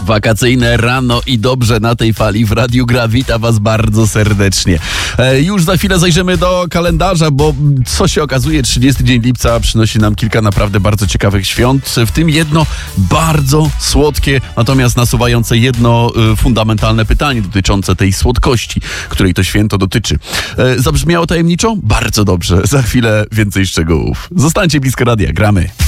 Wakacyjne rano i dobrze na tej fali w Radiu Gra. Wita was bardzo serdecznie. Już za chwilę zajrzymy do kalendarza, bo co się okazuje, 30 dzień lipca przynosi nam kilka naprawdę bardzo ciekawych świąt, w tym jedno bardzo słodkie, natomiast nasuwające jedno fundamentalne pytanie dotyczące tej słodkości, której to święto dotyczy. Zabrzmiało tajemniczo? Bardzo dobrze. Za chwilę więcej szczegółów. Zostańcie blisko radia. Gramy.